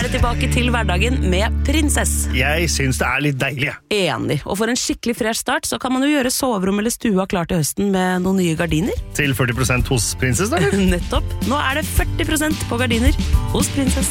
det tilbake til hverdagen med Prinsess. Jeg synes det litt deilig. Enig, og for en skikkelig fresh start så kan man jo gjøre soverom eller stua klar til høsten med noen nye gardiner. Til 40% hos Prinsess, da? Nettopp. Nå det 40% på gardiner hos Prinsess.